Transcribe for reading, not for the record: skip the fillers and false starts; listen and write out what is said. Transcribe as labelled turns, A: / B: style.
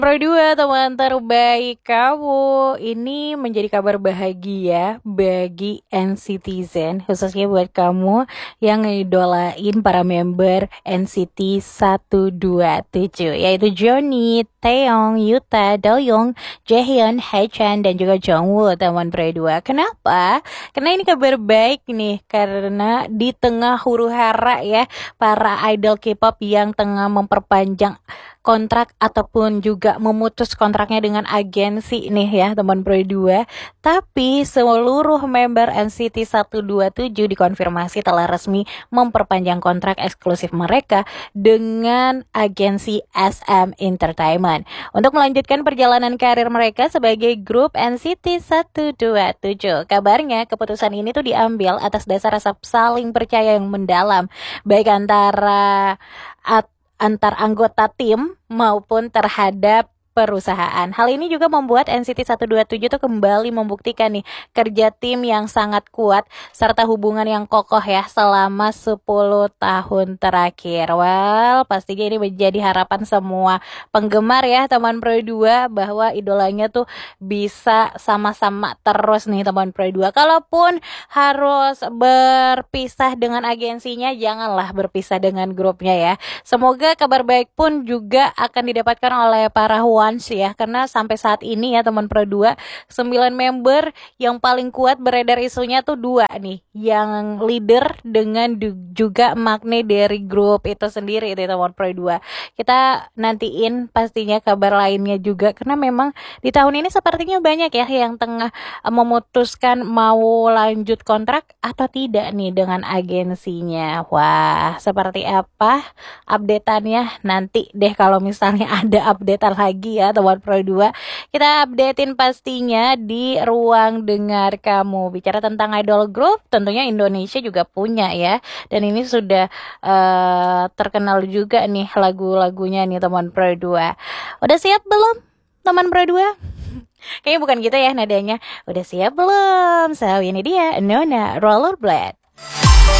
A: Pro 2 teman terbaik kamu. Ini menjadi kabar bahagia bagi NCTzen, khususnya buat kamu yang ngidolain para member NCT 127, yaitu Johnny, Taeyong, Yuta, Doyoung, Jaehyun, Haechan, dan juga Jungwoo teman Pro 2. Kenapa? Karena ini kabar baik nih, karena di tengah huru hara ya para idol K-pop yang tengah memperpanjang kontrak ataupun juga memutus kontraknya dengan agensi nih ya teman Pro 2. Tapi seluruh member NCT 127 dikonfirmasi telah resmi memperpanjang kontrak eksklusif mereka dengan agensi SM Entertainment untuk melanjutkan perjalanan karir mereka sebagai grup NCT 127. Kabarnya keputusan ini tuh diambil atas dasar rasa saling percaya yang mendalam baik antar anggota tim maupun terhadap perusahaan. Hal ini juga membuat NCT 127 tuh kembali membuktikan nih kerja tim yang sangat kuat serta hubungan yang kokoh ya selama 10 tahun terakhir. Well, pastinya ini menjadi harapan semua penggemar ya teman Pro 2 bahwa idolanya tuh bisa sama-sama terus nih teman Pro 2. Kalaupun harus berpisah dengan agensinya, janganlah berpisah dengan grupnya ya. Semoga kabar baik pun juga akan didapatkan oleh para Ones ya, karena sampai saat ini ya teman Pro 2, 9 member yang paling kuat beredar isunya tuh 2 nih, yang leader dengan juga makna dari grup itu sendiri itu teman Pro 2. Kita nantiin pastinya kabar lainnya juga, karena memang di tahun ini sepertinya banyak ya yang tengah memutuskan mau lanjut kontrak atau tidak nih dengan agensinya. Wah, seperti apa updateannya nanti deh kalau misalnya ada updatean lagi ya teman Pro 2. Kita updatein pastinya di ruang dengar kamu. Bicara tentang idol group, tentunya Indonesia juga punya ya. Dan ini sudah terkenal juga nih lagu-lagunya nih teman Pro 2. Udah siap belum teman Pro 2? Kayaknya bukan gitu ya nadanya. Udah siap belum? So ini dia Nona Rollerblade.